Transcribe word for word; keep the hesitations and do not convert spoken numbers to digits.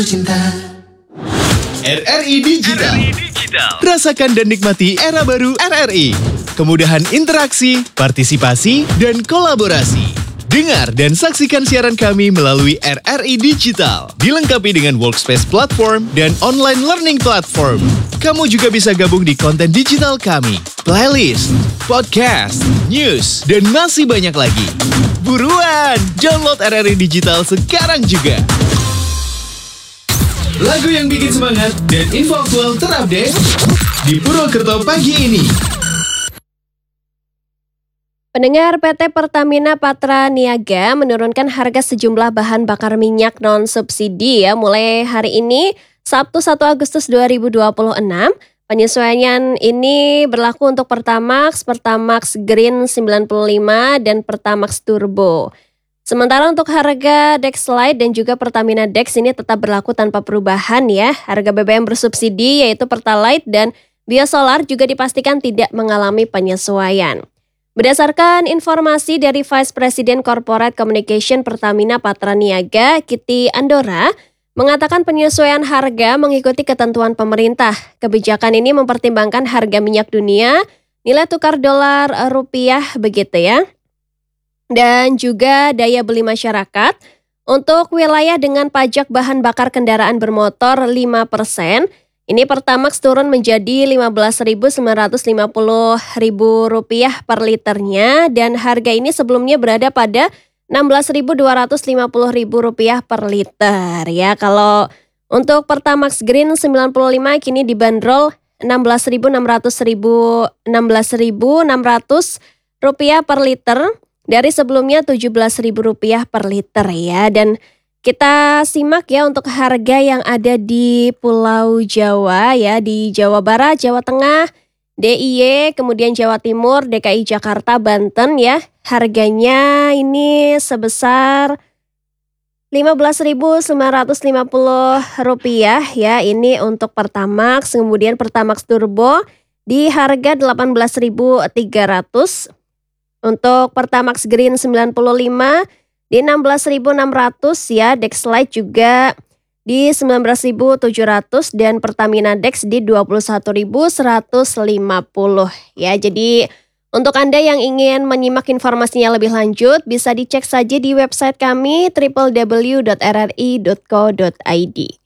R R I Digital. Rasakan dan nikmati era baru R R I. Kemudahan interaksi, partisipasi, dan kolaborasi. Dengar dan saksikan siaran kami melalui R R I Digital. Dilengkapi dengan workspace platform dan online learning platform. Kamu juga bisa gabung di konten digital kami, playlist, podcast, news, dan masih banyak lagi. Buruan, download R R I Digital sekarang juga. Lagu yang bikin semangat dan info aktual terupdate di Purwokerto pagi ini. Pendengar, P T Pertamina Patra Niaga menurunkan harga sejumlah bahan bakar minyak non-subsidi ya mulai hari ini Sabtu satu Agustus dua ribu dua puluh enam. Penyesuaian ini berlaku untuk Pertamax, Pertamax Green sembilan puluh lima, dan Pertamax Turbo. Sementara untuk harga Dexlite dan juga Pertamina Dex ini tetap berlaku tanpa perubahan ya. Harga B B M bersubsidi yaitu Pertalite dan Biosolar juga dipastikan tidak mengalami penyesuaian. Berdasarkan informasi dari Vice President Corporate Communication Pertamina Patra Niaga, Kitty Andora, mengatakan penyesuaian harga mengikuti ketentuan pemerintah. Kebijakan ini mempertimbangkan harga minyak dunia, nilai tukar dolar rupiah begitu ya, dan juga daya beli masyarakat. Untuk wilayah dengan pajak bahan bakar kendaraan bermotor lima persen, ini Pertamax turun menjadi lima belas ribu sembilan ratus lima puluh rupiah per liternya, dan harga ini sebelumnya berada pada enam belas ribu dua ratus lima puluh rupiah per liter ya. Kalau untuk Pertamax Green sembilan puluh lima kini dibanderol enam belas ribu enam ratus rupiah per liter dari sebelumnya tujuh belas ribu rupiah per liter ya. Dan kita simak ya untuk harga yang ada di Pulau Jawa ya, di Jawa Barat, Jawa Tengah, D I Y, kemudian Jawa Timur, D K I Jakarta, Banten ya. Harganya ini sebesar lima belas ribu sembilan ratus lima puluh rupiah ya. Ini untuk Pertamax, kemudian Pertamax Turbo di harga delapan belas ribu tiga ratus. Untuk Pertamax Green sembilan puluh lima di enam belas ribu enam ratus ya, Dexlite juga di sembilan belas ribu tujuh ratus dan Pertamina Dex di dua puluh satu ribu seratus lima puluh ya. Jadi untuk Anda yang ingin menyimak informasinya lebih lanjut bisa dicek saja di website kami w w w titik r r i titik co titik i d.